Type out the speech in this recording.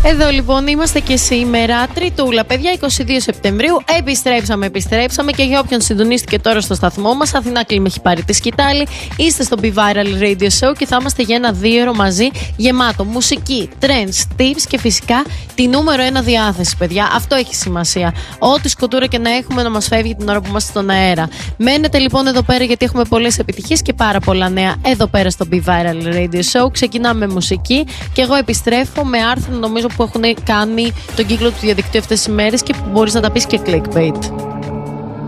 Εδώ λοιπόν είμαστε και σήμερα, Τριτούλα, παιδιά, 22 Σεπτεμβρίου. Επιστρέψαμε και για όποιον συντονίστηκε τώρα στο σταθμό μας, Αθηνά Κλίμ έχει πάρει τη σκητάλη. Είστε στο Be Viral Radio Show και θα είμαστε για ένα 2ωρο μαζί, γεμάτο μουσική, trends, tips και φυσικά τη νούμερο 1 διάθεση, παιδιά. Αυτό έχει σημασία. Ό,τι σκοτούρα και να έχουμε να μας φεύγει την ώρα που είμαστε στον αέρα. Μένετε λοιπόν εδώ πέρα γιατί έχουμε πολλές επιτυχίες και πάρα πολλά νέα εδώ πέρα στο Be Viral Radio Show. Ξεκινάμε με μουσική και εγώ επιστρέφω με άρθρα νομίζω που έχουν κάνει τον κύκλο του διαδικτύου αυτές τις ημέρες και που μπορείς να τα πεις και clickbait.